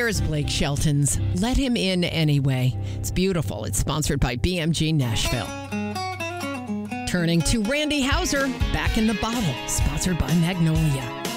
There's Blake Shelton's Let Him In Anyway. It's beautiful. It's sponsored by BMG Nashville. Turning to Randy Houser, Back in the Bottle, sponsored by Magnolia.